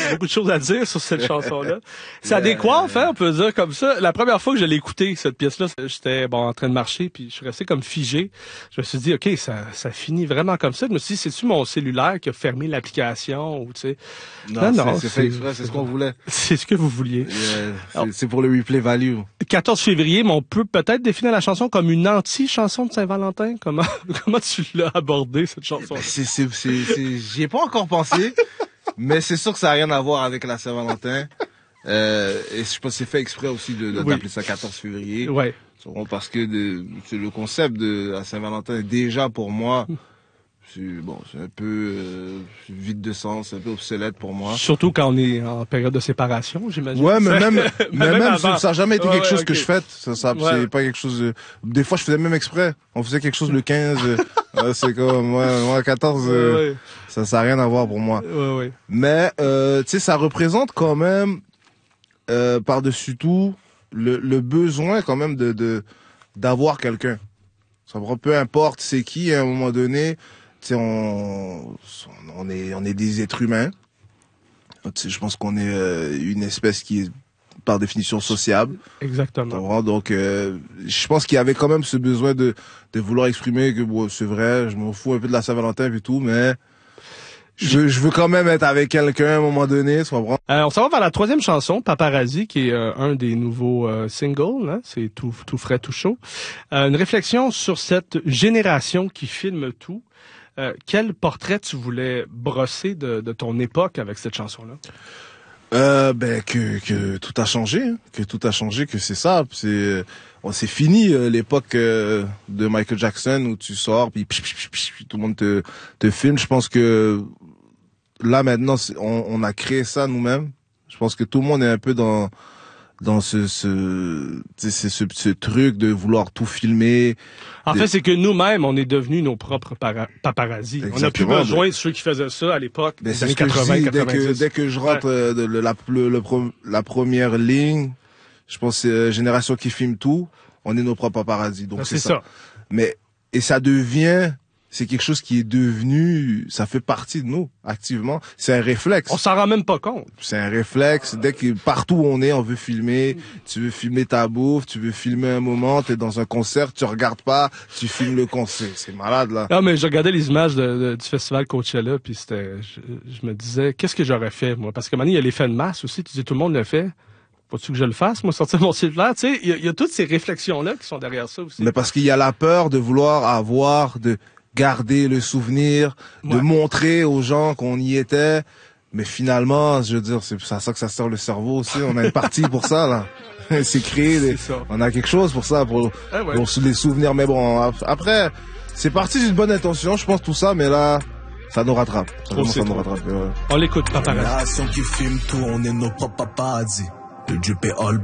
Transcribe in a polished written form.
a beaucoup de choses à dire sur cette chanson-là. Ça décoiffe, hein, on peut dire comme ça. La première fois que je l'ai écoutée, cette pièce-là, j'étais en train de marcher, puis je suis resté comme figé. Je me suis dit, OK, ça finit vraiment comme ça. Je me suis dit, c'est-tu mon cellulaire qui a fermé l'application ou tu sais? Non, c'est fait exprès, c'est ce qu'on voulait. C'est ce que vous vouliez. C'est pour le replay value. 14 février, mais on peut peut-être définir la chanson comme une anti-chanson de Saint-Valentin. Comment tu l'as abordé, cette chanson? J'y ai pas encore pensé, mais c'est sûr que ça a rien à voir avec la Saint-Valentin. Et je pense que c'est fait exprès aussi d'appeler ça 14 février. Ouais. Parce que c'est le concept de la Saint-Valentin, déjà pour moi, c'est un peu vide de sens, c'est un peu obsolète pour moi. Surtout quand on est en période de séparation, j'imagine. Ouais, mais même ça n'a jamais été quelque chose que je fête. C'est pas quelque chose. Des fois, je faisais même exprès. On faisait quelque chose le 15. C'est comme moi 14. Ça n'a rien à voir pour moi. Ouais. Mais tu sais, ça représente quand même par-dessus tout le besoin quand même d'avoir quelqu'un. Ça peu importe c'est qui à un moment donné. Tu sais, on est des êtres humains. Tu sais, je pense qu'on est une espèce qui est par définition sociable. Exactement. Donc, je pense qu'il y avait quand même ce besoin de vouloir exprimer que bon, c'est vrai, je m'en fous un peu de la Saint-Valentin et tout, mais je veux quand même être avec quelqu'un à un moment donné. On s'en va vers la troisième chanson, Paparazzi, qui est un des nouveaux singles. Hein? C'est tout frais, tout chaud. Une réflexion sur cette génération qui filme tout. Quel portrait tu voulais brosser de ton époque avec cette chanson-là? Que tout a changé, hein. Que c'est ça. C'est fini l'époque de Michael Jackson où tu sors puis tout le monde te filme. Je pense que là maintenant on a créé ça nous-mêmes. Je pense que tout le monde est un peu dans ce truc de vouloir tout filmer. En fait, c'est que nous-mêmes, on est devenus nos propres paparazzi. Exactement. On n'a plus besoin de ceux qui faisaient ça à l'époque, des années 80, 90. Dès que je rentre la première ligne, je pense que c'est Génération qui filme tout, on est nos propres paparazzi. Donc c'est ça. Et ça devient... C'est quelque chose qui est devenu, ça fait partie de nous, activement. C'est un réflexe. On s'en rend même pas compte. C'est un réflexe. Dès que partout où on est, on veut filmer. Tu veux filmer ta bouffe, tu veux filmer un moment, t'es dans un concert, tu regardes pas, tu filmes le concert. C'est malade, là. Non, mais je regardais les images du festival Coachella, puis je me disais, qu'est-ce que j'aurais fait, moi? Parce que maintenant, il y a l'effet de masse aussi. Tu dis, tout le monde le fait. Faut-tu que je le fasse, moi, sortir mon cellulaire? Tu sais, il y a toutes ces réflexions-là qui sont derrière ça aussi. Mais parce qu'il y a la peur de vouloir garder le souvenir, de montrer aux gens qu'on y était. Mais finalement, je veux dire, c'est ça que ça sert le cerveau aussi. On a une partie pour ça, là. C'est créé. On a quelque chose pour ça, pour les souvenirs. Mais bon, après, c'est parti d'une bonne intention, je pense, tout ça, mais là, ça nous rattrape. Ça nous rattrape. On l'écoute, paparazzi. Qui filme tout, on est nos paparazzi. Le Dieu paie all